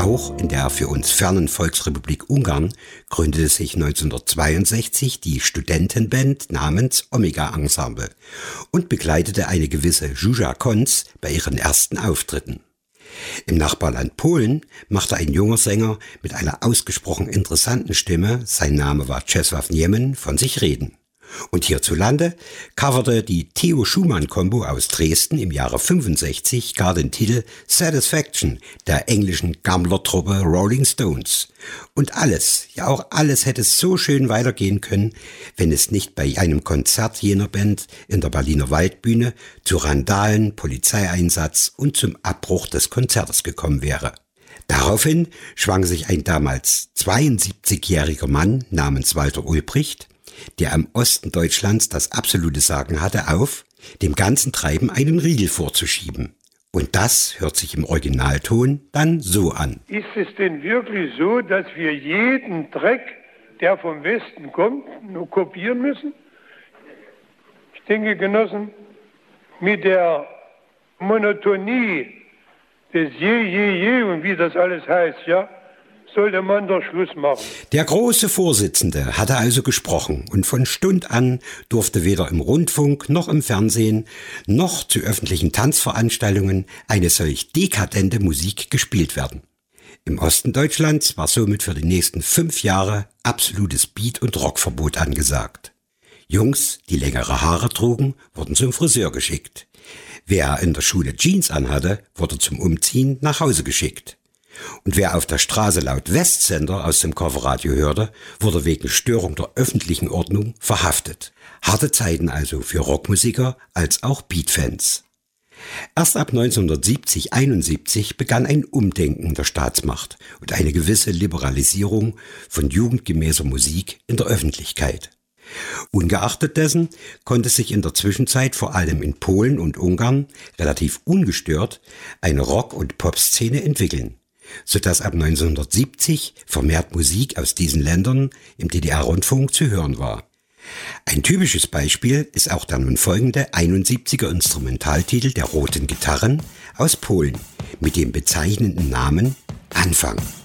Auch in der für uns fernen Volksrepublik Ungarn gründete sich 1962 die Studentenband namens Omega Ensemble und begleitete eine gewisse Zsuzsa Konc bei ihren ersten Auftritten. Im Nachbarland Polen machte ein junger Sänger mit einer ausgesprochen interessanten Stimme, sein Name war Czesław Niemen, von sich reden. Und hierzulande coverte die Theo Schumann-Kombo aus Dresden im Jahre 65 gar den Titel Satisfaction der englischen Gammler-Truppe Rolling Stones. Und alles, ja auch alles hätte so schön weitergehen können, wenn es nicht bei einem Konzert jener Band in der Berliner Waldbühne zu Randalen, Polizeieinsatz und zum Abbruch des Konzertes gekommen wäre. Daraufhin schwang sich ein damals 72-jähriger Mann namens Walter Ulbricht, der am Osten Deutschlands das absolute Sagen hatte, auf, dem ganzen Treiben einen Riegel vorzuschieben. Und das hört sich im Originalton dann so an. Ist es denn wirklich so, dass wir jeden Dreck, der vom Westen kommt, nur kopieren müssen? Ich denke, Genossen, mit der Monotonie des Je und wie das alles heißt, ja, sollte man doch Schluss machen. Der große Vorsitzende hatte also gesprochen und von Stund an durfte weder im Rundfunk noch im Fernsehen noch zu öffentlichen Tanzveranstaltungen eine solch dekadente Musik gespielt werden. Im Osten Deutschlands war somit für die nächsten 5 Jahre absolutes Beat- und Rockverbot angesagt. Jungs, die längere Haare trugen, wurden zum Friseur geschickt. Wer in der Schule Jeans anhatte, wurde zum Umziehen nach Hause geschickt. Und wer auf der Straße laut Westsender aus dem Coverradio hörte, wurde wegen Störung der öffentlichen Ordnung verhaftet. Harte Zeiten also für Rockmusiker als auch Beatfans. Erst ab 1970/71 begann ein Umdenken der Staatsmacht und eine gewisse Liberalisierung von jugendgemäßer Musik in der Öffentlichkeit. Ungeachtet dessen konnte sich in der Zwischenzeit vor allem in Polen und Ungarn relativ ungestört eine Rock- und Popszene entwickeln, sodass ab 1970 vermehrt Musik aus diesen Ländern im DDR-Rundfunk zu hören war. Ein typisches Beispiel ist auch der nun folgende 71er Instrumentaltitel der Roten Gitarren aus Polen mit dem bezeichnenden Namen Anfang.